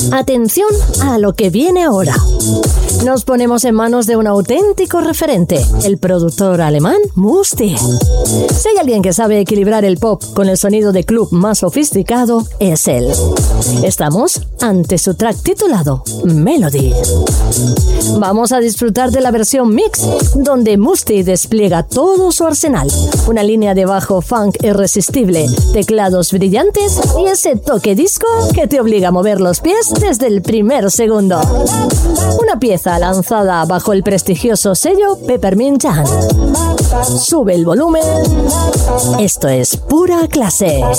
Atención a lo que viene ahora. Nos ponemos en manos de un auténtico referente, el productor alemán Musti. Si hay alguien que sabe equilibrar el pop con el sonido de club más sofisticado, es él. Estamos ante su track titulado Melody. Vamos a disfrutar de la versión mix, donde Musti despliega todo su arsenal. Una línea de bajo funk irresistible, teclados brillantes y ese toque disco que te obliga a mover los pies desde el primer segundo. Una pieza lanzada bajo el prestigioso sello Peppermint Jam. Sube el volumen. Esto es pura clase.